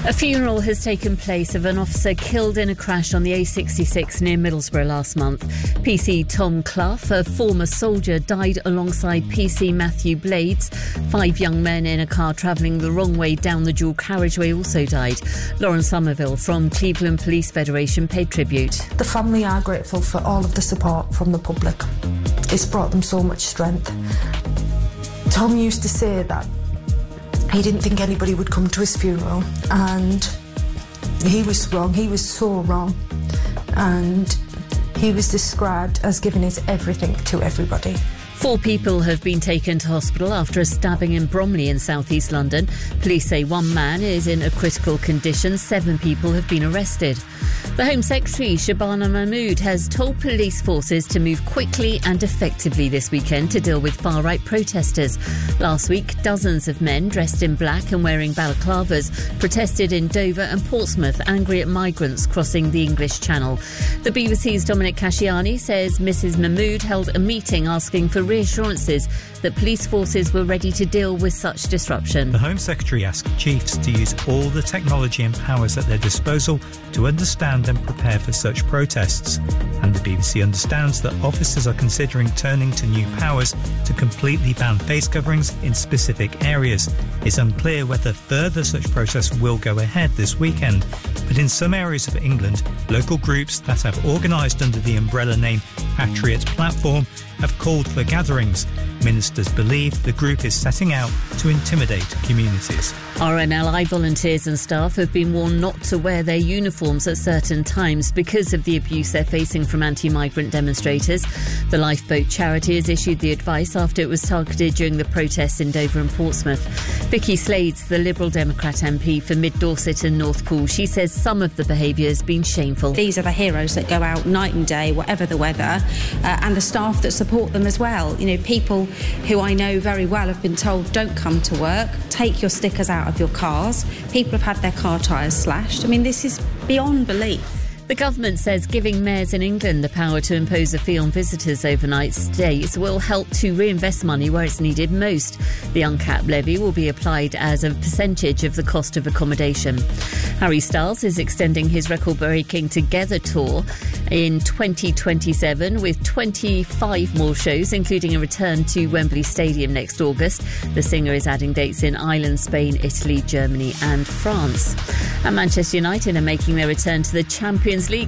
A funeral has taken place of an officer killed in a crash on the A66 near Middlesbrough last month. PC Tom Clough, a former soldier, died alongside PC Matthew Blades. 5 young men in a car travelling the wrong way down the dual carriageway also died. Lauren Somerville from Cleveland Police Federation paid tribute. The family are grateful for all of the support from the public. It's brought them so much strength. Tom used to say that he didn't think anybody would come to his funeral, and he was wrong. He was so wrong. And he was described as giving his everything to everybody. 4 people have been taken to hospital after a stabbing in Bromley in south-east London. Police say 1 man is in a critical condition. 7 people have been arrested. The Home Secretary, Shabana Mahmood, has told police forces to move quickly and effectively this weekend to deal with far-right protesters. Last week, dozens of men dressed in black and wearing balaclavas protested in Dover and Portsmouth, angry at migrants crossing the English Channel. The BBC's Dominic Casciani says Mrs Mahmood held a meeting asking for reassurances that police forces were ready to deal with such disruption. The Home Secretary asked chiefs to use all the technology and powers at their disposal to understand and prepare for such protests. And the BBC understands that officers are considering turning to new powers to completely ban face coverings in specific areas. It's unclear whether further such protests will go ahead this weekend, but in some areas of England, local groups that have organised under the umbrella name Patriot Platform have called for gatherings. Ministers believe the group is setting out to intimidate communities. RNLI volunteers and staff have been warned not to wear their uniforms at certain times because of the abuse they're facing from anti-migrant demonstrators. The Lifeboat charity has issued the advice after it was targeted during the protests in Dover and Portsmouth. Vicky Slade's the Liberal Democrat MP for Mid Dorset and North Poole. She says some of the behaviour has been shameful. These are the heroes that go out night and day, whatever the weather, and the staff that support them as well. You know, people who I know very well have been told don't come to work, take your stickers out of your cars. People have had their car tyres slashed. I mean, this is beyond belief. The government says giving mayors in England the power to impose a fee on visitors' overnight stays will help to reinvest money where it's needed most. The uncapped levy will be applied as a percentage of the cost of accommodation. Harry Styles is extending his record-breaking Together tour in 2027 with 25 more shows, including a return to Wembley Stadium next August. The singer is adding dates in Ireland, Spain, Italy, Germany and France. And Manchester United are making their return to the Champions League